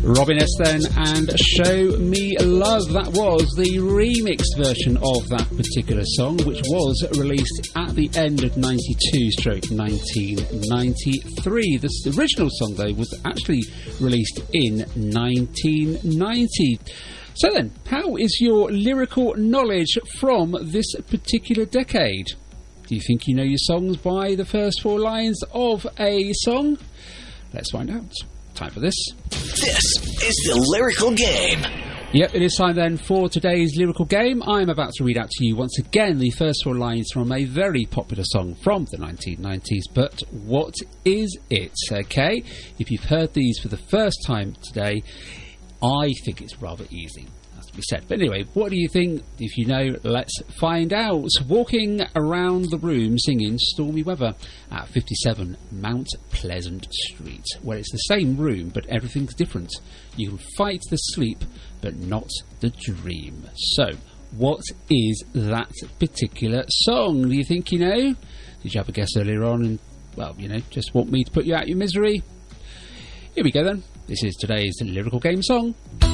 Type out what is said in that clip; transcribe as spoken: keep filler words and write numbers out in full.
Robin S then, and Show Me Love. That was the remixed version of that particular song, which was released at the end of ninety-two stroke nineteen ninety-three. The original song, though, was actually released in nineteen ninety. So then, how is your lyrical knowledge from this particular decade? Do you think you know your songs by the first four lines of a song? Let's find out. Time for this. This is the Lyrical Game. Yep, it is time then for today's Lyrical Game. I'm about to read out to you once again the first four lines from a very popular song from the nineteen nineties. But what is it? Okay, if you've heard these for the first time today, I think it's rather easy, has to be said. But anyway, what do you think? If you know, let's find out. Walking around the room singing Stormy Weather at fifty-seven Mount Pleasant Street, where it's the same room but everything's different. You can fight the sleep but not the dream. So, what is that particular song? Do you think you know? Did you have a guess earlier on and, well, you know, just want me to put you out of your misery? Here we go then. This is today's Lyrical Game song.